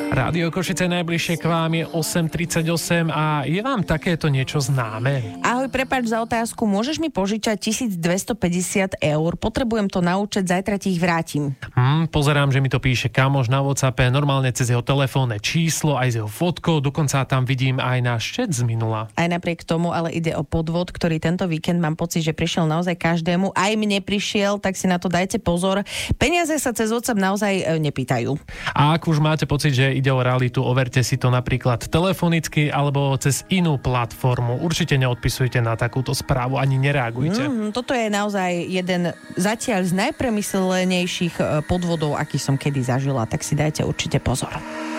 Rádio Košice najbližšie k vám je 8:38 a je vám takéto niečo známe? Ahoj, prepáč za otázku. Môžeš mi požičať 1250 eur? Potrebujem to na účet, zajtra ti ich vrátim. Pozerám, že mi to píše kamoš na WhatsAppe, normálne cez jeho telefónne číslo, aj s jeho fotkou, dokonca tam vidím aj náš chat z minula. Aj napriek tomu, ale ide o podvod, ktorý tento víkend mám pocit, že prišiel naozaj každému. Aj mne prišiel, tak si na to dajte pozor. Peniaze sa cez WhatsApp naozaj nepýtajú. A ak už máte pocit, že ide o realitu, overte si to napríklad telefonicky alebo cez inú platformu. Určite neodpisujte na takúto správu, ani nereagujte. Toto je naozaj jeden zatiaľ z najpremyslenejších podvodov, aký som kedy zažila, tak si dajte určite pozor.